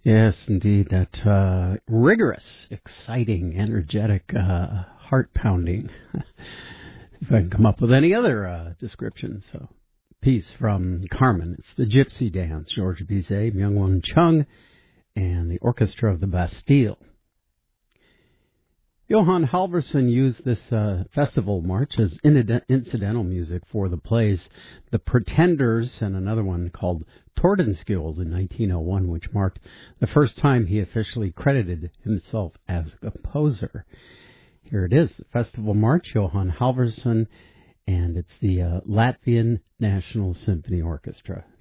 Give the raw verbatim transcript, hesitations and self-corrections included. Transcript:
Yes, indeed. That uh, rigorous, exciting, energetic, uh, heart-pounding. If I can come up with any other uh, descriptions. So, piece from Carmen. It's the Gypsy Dance. George Bizet, Myung-Whun Chung, and the Orchestra of the Bastille. Johann Halvorson used this uh, festival march as incidental music for the plays The Pretenders and another one called Tordenskjold in nineteen oh one, which marked the first time he officially credited himself as a composer. Here it is, the Festival March, Johann Halvorson, and it's the uh, Latvian National Symphony Orchestra.